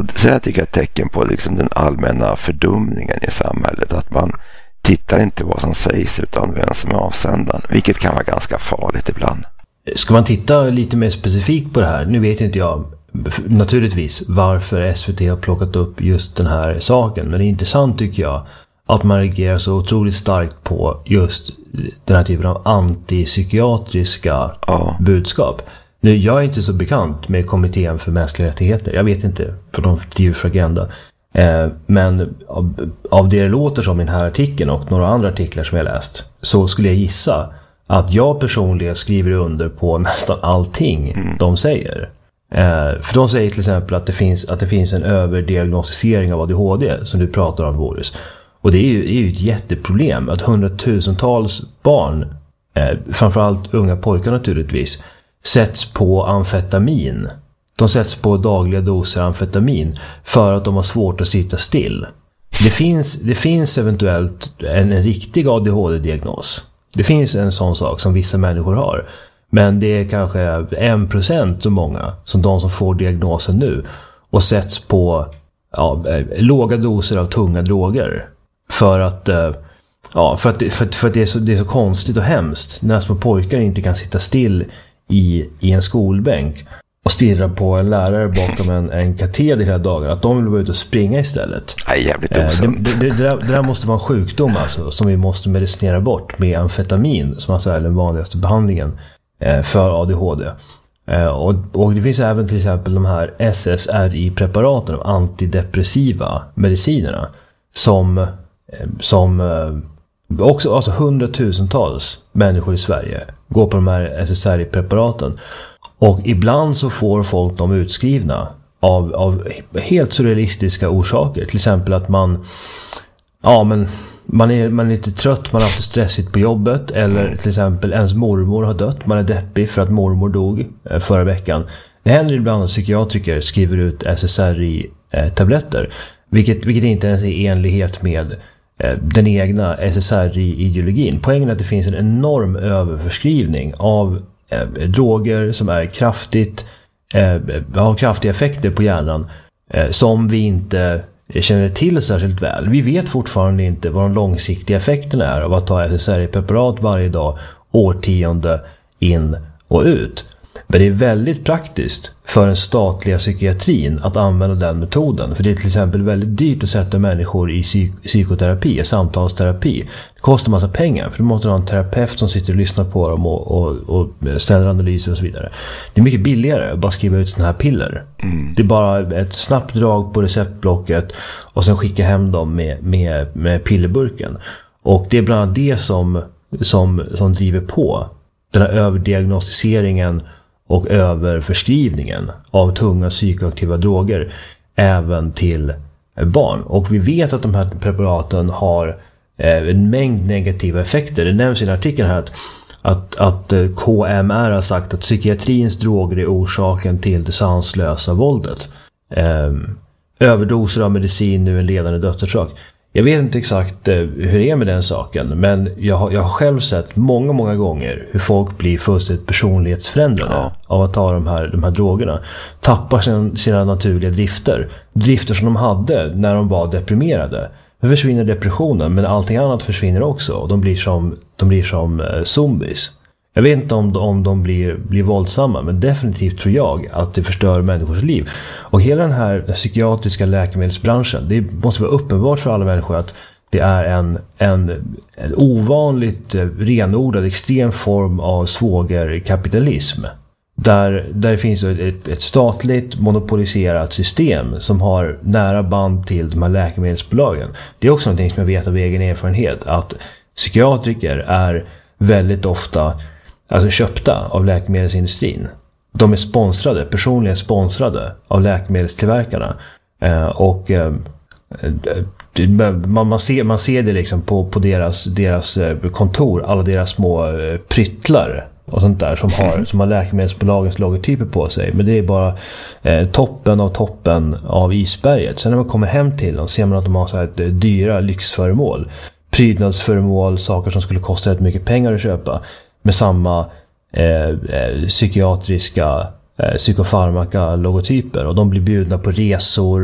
så jag tycker det är ett tecken på liksom den allmänna fördumningen i samhället, att man tittar inte vad som sägs utan vem som är avsändaren, vilket kan vara ganska farligt ibland. Ska man titta lite mer specifikt på det här, nu vet inte jag naturligtvis varför SVT har plockat upp just den här saken, men det är intressant tycker jag att man reagerar så otroligt starkt på just den här typen av antipsykiatriska budskap. Nu, jag är inte så bekant med Kommittén för mänskliga rättigheter. Jag vet inte, för de driver för agenda. Men av det låter som i den här artikeln och några andra artiklar som jag läst, så skulle jag gissa att jag personligen skriver under på nästan allting de säger. För de säger till exempel att det finns en överdiagnostisering av ADHD som du pratar om, Boris. Och det är ju ett jätteproblem att hundratusentals barn, framförallt unga pojkar naturligtvis, sätts på amfetamin. De sätts på dagliga doser amfetamin för att de har svårt att sitta still. Det finns eventuellt en riktig ADHD-diagnos. Det finns en sån sak som vissa människor har. Men det är kanske 1% så många som de som får diagnosen nu och sätts på låga doser av tunga droger. För att det är så konstigt och hemskt när små pojkar inte kan sitta still i en skolbänk och stirra på en lärare bakom en kateder hela dagen, att de vill vara ute och springa istället. Jävligt osunt. Det där måste vara en sjukdom alltså, som vi måste medicinera bort med amfetamin, som alltså är den vanligaste behandlingen för ADHD. Och det finns även till exempel de här SSRI-preparaten, de antidepressiva medicinerna, som också, alltså hundratusentals människor i Sverige går på de här SSRI-preparaten. Och ibland så får folk dem utskrivna av helt surrealistiska orsaker. Till exempel att man är lite trött, man har haft det stressigt på jobbet. Eller till exempel ens mormor har dött, man är deppig för att mormor dog förra veckan. Det händer ibland att psykiatriker skriver ut SSRI-tabletter. Vilket inte ens är i enlighet med den egna SSRI-ideologin. Poängen är att det finns en enorm överförskrivning av droger som är har kraftiga effekter på hjärnan som vi inte känner till särskilt väl. Vi vet fortfarande inte vad de långsiktiga effekterna är av att ta SSRI-preparat varje dag, årtionde in och ut. Men det är väldigt praktiskt för den statliga psykiatrin att använda den metoden. För det är till exempel väldigt dyrt att sätta människor i psykoterapi, samtalsterapi. Det kostar massa pengar, för du måste ha en terapeut som sitter och lyssnar på dem och ställer analyser och så vidare. Det är mycket billigare att bara skriva ut sådana här piller. Det är bara ett snabbt drag på receptblocket och sen skicka hem dem med pillerburken. Och det är bland annat det som driver på den här överdiagnostiseringen och överförskrivningen av tunga psykoaktiva droger även till barn. Och vi vet att de här preparaten har en mängd negativa effekter. Det nämns i en artikel här att KMR har sagt att psykiatrins droger är orsaken till det sanslösa våldet. Överdoser av medicin nu en ledande dödsorsak. Jag vet inte exakt hur det är med den saken, men jag har själv sett många gånger hur folk blir fullständigt personlighetsförändrade av att ta de här drogerna. Tappar sina naturliga drifter som de hade när de var deprimerade. Nu försvinner depressionen, men allting annat försvinner också och de blir som zombies. Jag vet inte om de blir våldsamma, men definitivt tror jag att det förstör människors liv. Och hela den här psykiatriska läkemedelsbranschen, det måste vara uppenbart för alla människor att det är en ovanligt renodlad extrem form av svågerkapitalism. Där det finns ett statligt monopoliserat system som har nära band till de här läkemedelsbolagen. Det är också någonting som jag vet av egen erfarenhet, att psykiatriker är väldigt ofta köpta av läkemedelsindustrin. De är personligen sponsrade av läkemedelstillverkarna. Och man ser det liksom på deras kontor, alla deras små pryttlar och sånt där som har läkemedelsbolagens logotyper på sig. Men det är bara toppen av isberget. Sen när man kommer hem till dem ser man att de har så här dyra lyxföremål, prydnadsföremål, saker som skulle kosta rätt mycket pengar att köpa, med samma psykiatriska psykofarmaka logotyper, och de blir bjudna på resor